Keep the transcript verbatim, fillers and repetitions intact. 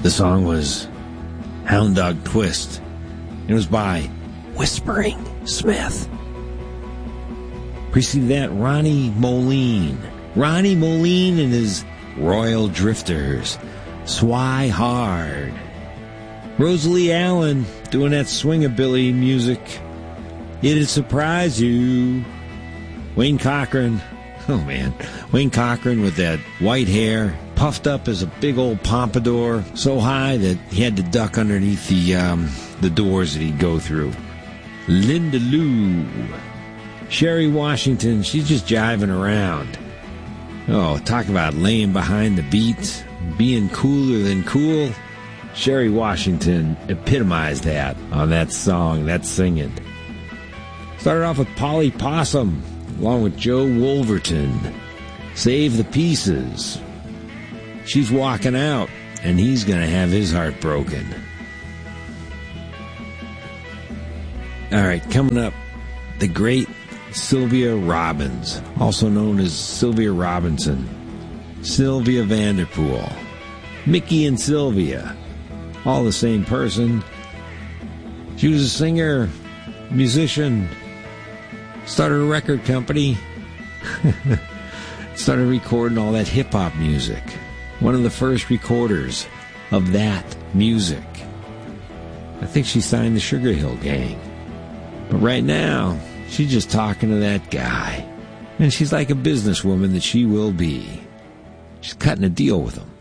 The song was Hound Dog Twist. It was by Whispering Smith. Preceded that, Ronnie Moline. Ronnie Moline and his Royal Drifters. Swy Hard. Rosalie Allen doing that swingabilly music. It'd surprise you. Wayne Cochran. Oh, man. Wayne Cochran with that white hair, puffed up as a big old pompadour, so high that he had to duck underneath the um, the doors that he'd go through. Linda Lou. Sherry Washington, she's just jiving around. Oh, talk about laying behind the beat, being cooler than cool. Sherry Washington epitomized that on that song, that singing. Started off with Polly Possum, along with Joe Wolverton. Save the Pieces. She's walking out, and he's going to have his heart broken. All right, coming up, the great Sylvia Robbins, also known as Sylvia Robinson. Sylvia Vanderpool. Mickey and Sylvia, all the same person. She was a singer, musician, started a record company, started recording all that hip-hop music. One of the first recorders of that music. I think she signed the Sugar Hill Gang. But right now, she's just talking to that guy. And she's like a businesswoman that she will be. She's cutting a deal with him.